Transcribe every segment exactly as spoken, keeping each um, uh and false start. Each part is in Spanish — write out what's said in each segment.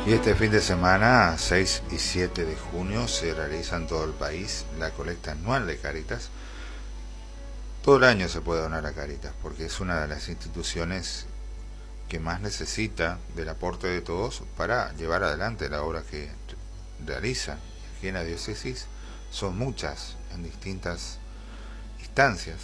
Y este fin de semana, seis y siete de junio, se realiza en todo el país la colecta anual de Cáritas. Todo el año se puede donar a Cáritas, porque es una de las instituciones que más necesita del aporte de todos para llevar adelante la obra que realiza. Aquí en la diócesis son muchas, en distintas instancias.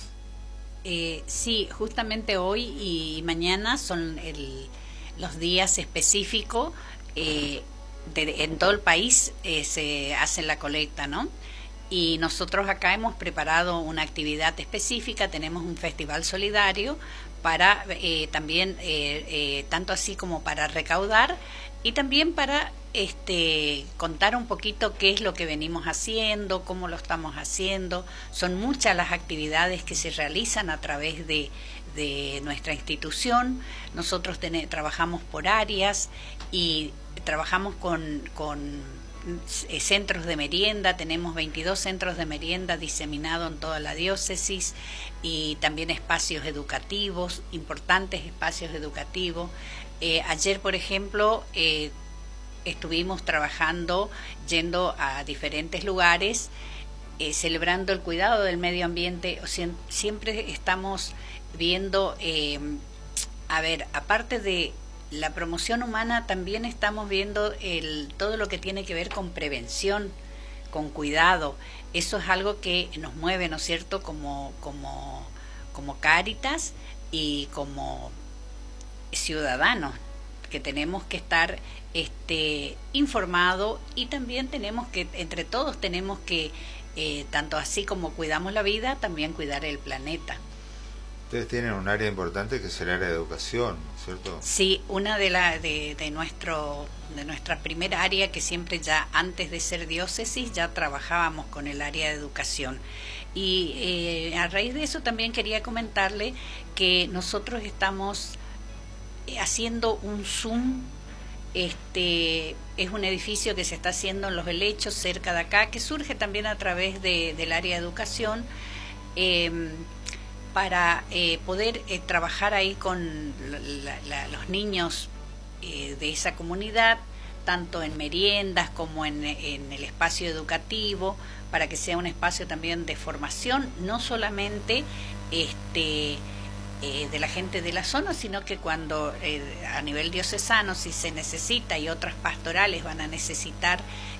Eh, sí, justamente hoy y mañana son el, los días específicos. Eh, de, en todo el país eh, se hace la colecta, ¿no? Y nosotros acá hemos preparado una actividad específica, tenemos un festival solidario para eh, también, eh, eh, tanto así como para recaudar y también para este contar un poquito qué es lo que venimos haciendo, cómo lo estamos haciendo. Son muchas las actividades que se realizan a través de, de nuestra institución. Nosotros ten, trabajamos por áreas y trabajamos con, con centros de merienda, tenemos veintidós centros de merienda diseminados en toda la diócesis y también espacios educativos, importantes espacios educativos. Eh, ayer, por ejemplo, eh, estuvimos trabajando, yendo a diferentes lugares, eh, celebrando el cuidado del medio ambiente. O sea, siempre estamos viendo, eh, a ver, aparte de la promoción humana, también estamos viendo el, todo lo que tiene que ver con prevención, con cuidado. Eso es algo que nos mueve, ¿no es cierto?, como, como, como Cáritas y como ciudadanos, que tenemos que estar este, informados y también tenemos que, entre todos tenemos que, eh, tanto así como cuidamos la vida, también cuidar el planeta. Ustedes tienen un área importante que es el área de educación, ¿cierto? Sí, una de la de, de nuestro de nuestra primera área, que siempre ya antes de ser diócesis ya trabajábamos con el área de educación. Y eh, a raíz de eso también quería comentarle que nosotros estamos haciendo un Zoom. Este es un edificio que se está haciendo en Los Helechos, cerca de acá, que surge también a través de, del área de educación. Eh, para eh, poder eh, trabajar ahí con la, la, los niños eh, de esa comunidad, tanto en meriendas como en, en el espacio educativo, para que sea un espacio también de formación, no solamente este eh, de la gente de la zona, sino que cuando eh, a nivel diocesano, si se necesita y otras pastorales van a necesitar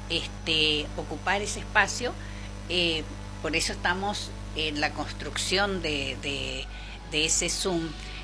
este ocupar ese espacio, eh, por eso estamos en la construcción de, de, de ese Zoom.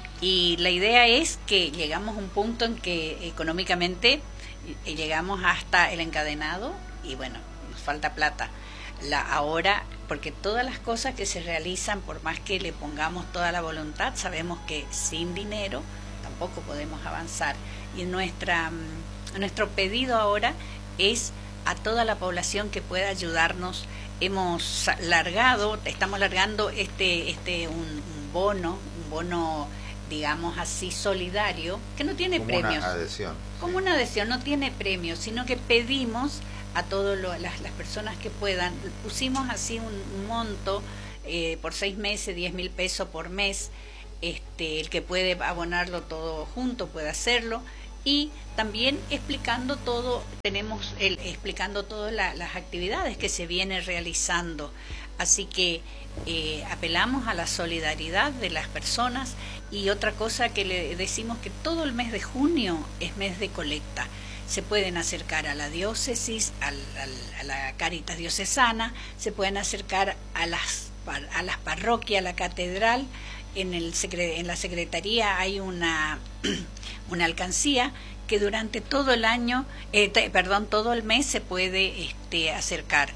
Y la idea es que llegamos a un punto en que económicamente llegamos hasta el encadenado y bueno, nos falta plata. La, ahora, porque todas las cosas que se realizan, por más que le pongamos toda la voluntad, sabemos que sin dinero tampoco podemos avanzar. Y nuestra, nuestro pedido ahora es a toda la población que pueda ayudarnos. Hemos largado, estamos largando este, este un, un bono, un bono, digamos así, solidario, que no tiene como premios. Una adhesión. Como una adhesión, no tiene premios, sino que pedimos a todas las, las personas que puedan, pusimos así un, un monto eh, por seis meses, diez mil pesos por mes. Este, el que puede abonarlo todo junto puede hacerlo. Y también explicando todo, tenemos el, explicando todas la, las actividades que se vienen realizando. Así que eh, apelamos a la solidaridad de las personas. Y otra cosa que le decimos, que todo el mes de junio es mes de colecta. Se pueden acercar a la diócesis, al, al, a la Cáritas diocesana, se pueden acercar a las, a las parroquias, a la catedral. En, el, en la secretaría hay una, una alcancía que durante todo el año, eh, te, perdón, todo el mes se puede este, acercar.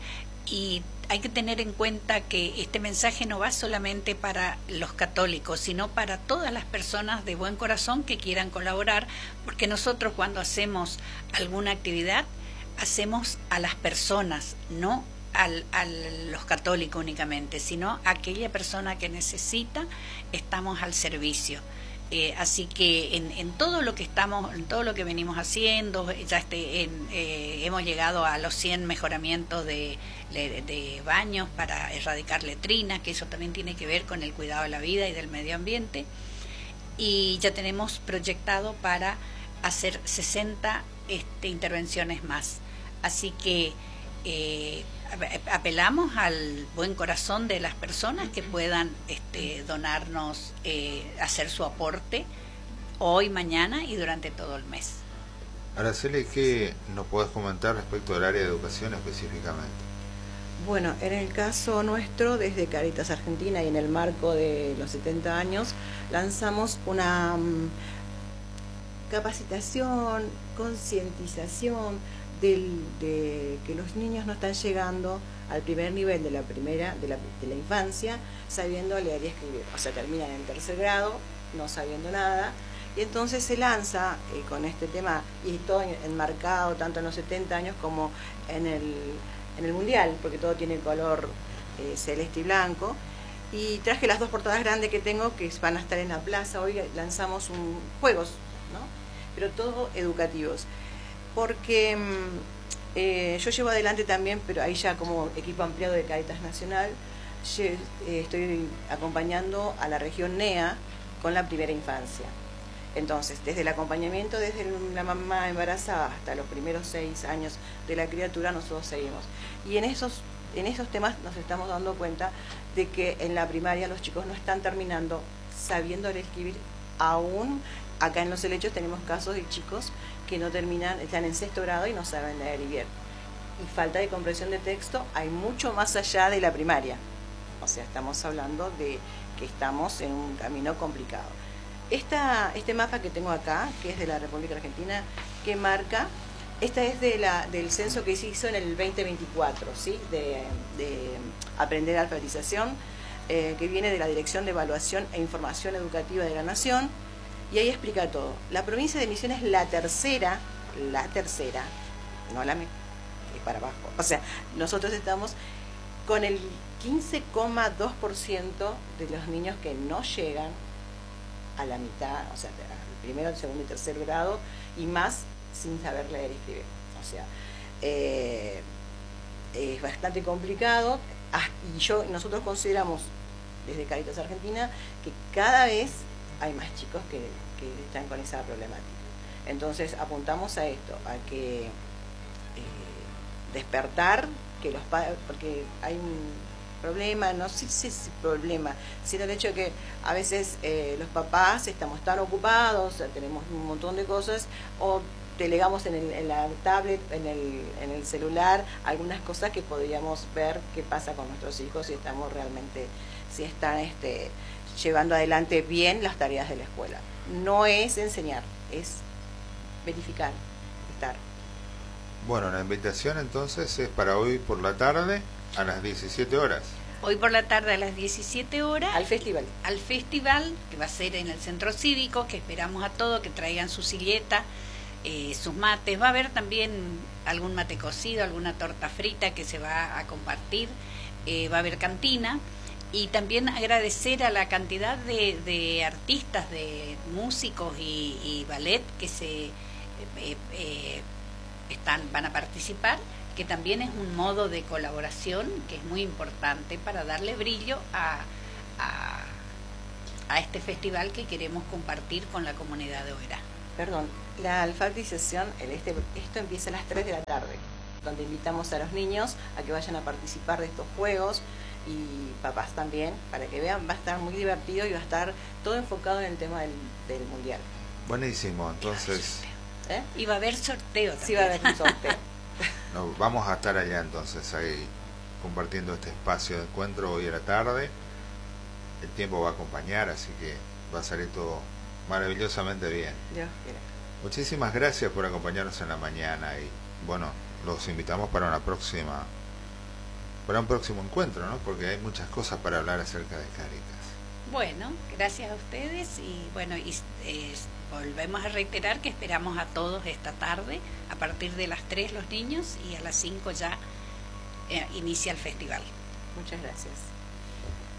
Y hay que tener en cuenta que este mensaje no va solamente para los católicos, sino para todas las personas de buen corazón que quieran colaborar, porque nosotros cuando hacemos alguna actividad, hacemos a las personas, no Al, a los católicos únicamente, sino a aquella persona que necesita, estamos al servicio. Eh, así que en, en todo lo que estamos, en todo lo que venimos haciendo, ya este, en, eh, hemos llegado a los cien mejoramientos de, de, de baños para erradicar letrinas, que eso también tiene que ver con el cuidado de la vida y del medio ambiente. Y ya tenemos proyectado para hacer sesenta este, intervenciones más. Así que eh, apelamos al buen corazón de las personas que puedan este, donarnos, eh, hacer su aporte hoy, mañana y durante todo el mes. Araceli, ¿qué nos podés comentar respecto del área de educación específicamente? Bueno, en el caso nuestro, desde Cáritas Argentina y en el marco de los setenta años, lanzamos una um, capacitación, concientización del, de que los niños no están llegando al primer nivel de la primera de la, de la infancia sabiendo leer y escribir. O sea, terminan en tercer grado no sabiendo nada. Y entonces se lanza eh, con este tema, y todo enmarcado tanto en los setenta años como en el, en el Mundial, porque todo tiene color eh, celeste y blanco. Y traje las dos portadas grandes que tengo, que van a estar en la plaza. Hoy lanzamos un, juegos, ¿no? Pero todo educativos. Porque eh, yo llevo adelante también, pero ahí ya como equipo ampliado de Cáritas Nacional, yo, eh, estoy acompañando a la región N E A con la primera infancia. Entonces, desde el acompañamiento, desde la mamá embarazada hasta los primeros seis años de la criatura, nosotros seguimos. Y en esos, en esos temas nos estamos dando cuenta de que en la primaria los chicos no están terminando sabiendo leer y escribir. Aún acá en Los Helechos tenemos casos de chicos que no terminan, están en sexto grado y no saben leer y bien. Y falta de comprensión de texto hay mucho más allá de la primaria. O sea, estamos hablando de que estamos en un camino complicado. Esta, este mapa que tengo acá, que es de la República Argentina, que marca, esta es de la, del censo que se hizo en el veinte veinticuatro, ¿sí? de, de aprender alfabetización, eh, que viene de la Dirección de Evaluación e Información Educativa de la Nación, y ahí explica todo. La provincia de Misiones es la tercera, la tercera, no la me, es para abajo, o sea, nosotros estamos con el quince coma dos por ciento de los niños que no llegan a la mitad, o sea, el primero, el segundo y tercer grado, y más sin saber leer y escribir. O sea, eh, es bastante complicado, y yo nosotros consideramos desde Cáritas Argentina que cada vez hay más chicos que, que están con esa problemática. Entonces apuntamos a esto, a que eh, despertar, que los padres, porque hay un problema, no sé si es problema, sino el hecho de que a veces eh, los papás estamos tan ocupados, tenemos un montón de cosas, o delegamos en, el, en la tablet, en el, en el celular, algunas cosas que podríamos ver qué pasa con nuestros hijos, si estamos realmente, si están este, llevando adelante bien las tareas de la escuela. No es enseñar, es verificar, estar. Bueno, la invitación entonces es para hoy por la tarde a las diecisiete horas. Hoy por la tarde a las diecisiete horas. Al festival. Al festival, que va a ser en el Centro Cívico, que esperamos a todos que traigan su silleta, eh, sus mates. Va a haber también algún mate cocido, alguna torta frita que se va a compartir. Eh, va a haber cantina. Y también agradecer a la cantidad de, de artistas, de músicos y, y ballet que se eh, eh, están, van a participar, que también es un modo de colaboración que es muy importante para darle brillo a, a, a este festival que queremos compartir con la comunidad de Oberá. Perdón, la alfabetización, el este, esto empieza a las tres de la tarde, donde invitamos a los niños a que vayan a participar de estos juegos, y papás también, para que vean, va a estar muy divertido y va a estar todo enfocado en el tema del, del mundial. Buenísimo, entonces... ¿Eh? Y va a haber sorteo también. Sí, va a haber un sorteo. No, vamos a estar allá entonces, ahí compartiendo este espacio de encuentro hoy a la tarde. El tiempo va a acompañar, así que va a salir todo maravillosamente bien. Dios quiera. Muchísimas gracias por acompañarnos en la mañana y bueno, los invitamos para una próxima, para un próximo encuentro, ¿no? Porque hay muchas cosas para hablar acerca de Cáritas. Bueno, gracias a ustedes y bueno, y, eh, volvemos a reiterar que esperamos a todos esta tarde, a partir de las tres los niños y a las cinco ya eh, inicia el festival. Muchas gracias.